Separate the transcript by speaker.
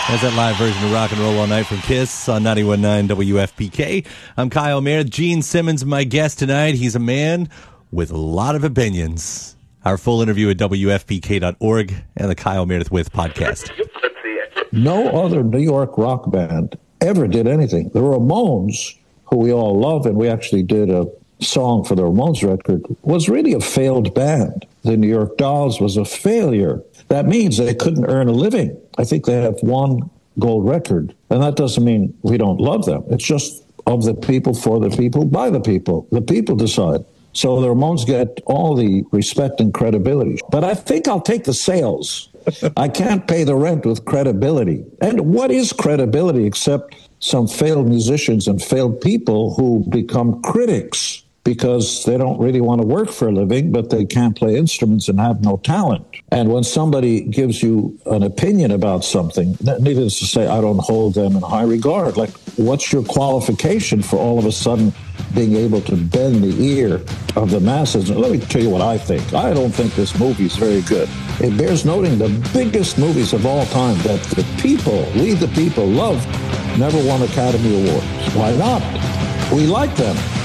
Speaker 1: There's that live version of Rock and Roll All Night from Kiss on 91.9 WFPK. I'm Kyle Mayer. Gene Simmons, my guest tonight. He's a man with a lot of opinions. Our full interview at WFPK.org and the Kyle Meredith With podcast.
Speaker 2: No other New York rock band ever did anything. The Ramones, who we all love, and we actually did a song for the Ramones record, was really a failed band. The New York Dolls was a failure. That means they couldn't earn a living. I think they have one gold record, and that doesn't mean we don't love them. It's just of the people, for the people, by the people. The people decide. So the Ramones get all the respect and credibility. But I think I'll take the sales. I can't pay the rent with credibility. And what is credibility except some failed musicians and failed people who become critics because they don't really want to work for a living, but they can't play instruments and have no talent. And when somebody gives you an opinion about something, needless to say, I don't hold them in high regard. Like, what's your qualification for all of a sudden being able to bend the ear of the masses? Let me tell you what I think. I don't think this movie is very good. It bears noting the biggest movies of all time that the people, we the people, love, never won Academy Awards. Why not? We like them.